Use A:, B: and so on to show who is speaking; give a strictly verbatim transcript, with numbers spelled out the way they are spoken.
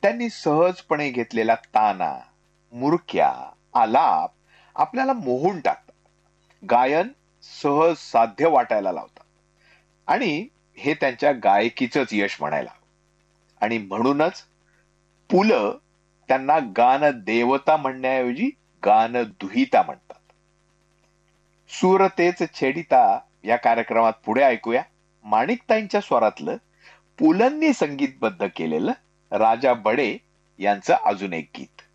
A: त्यांनी सहजपणे घेतलेला ताना, मुरक्या, आलाप आपल्याला मोहून टाकतात. गायन सहज साध्य वाटायला लावतात आणि हे त्यांच्या गायकीचंच यश म्हणायला. आणि म्हणूनच पु ल त्यांना गान देवता म्हणण्याऐवजी गान दुहिता म्हणतात. सूरतेच छेडिता या कार्यक्रमात पुढे ऐकूया माणिकताईंच्या स्वरातलं पुलंनी संगीतबद्ध केलेलं राजा बडे यांचं अजून एक गीत.